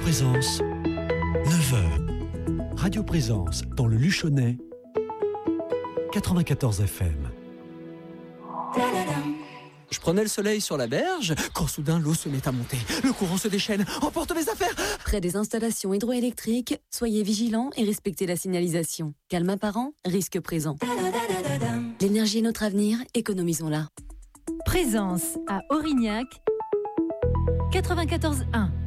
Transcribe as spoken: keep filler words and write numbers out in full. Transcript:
Présence, neuf heures. Radio Présence dans le Luchonnais, quatre-vingt-quatorze F M. Je prenais le soleil sur la berge, quand soudain l'eau se met à monter. Le courant se déchaîne, emporte mes affaires. Près des installations hydroélectriques, soyez vigilants et respectez la signalisation. Calme apparent, risque présent. L'énergie est notre avenir, économisons-la. Présence à Aurignac, quatre-vingt-quatorze un.